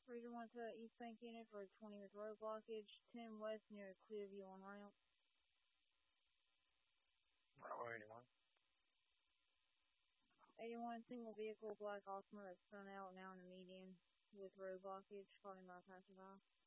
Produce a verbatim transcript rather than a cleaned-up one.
Region one to East Bank Unit for twenty with road blockage, ten west near Clearview on ramp. Bravo eighty-one. eighty-one, single vehicle, black Altima that's spun out now in the median with road blockage, calling by passerby.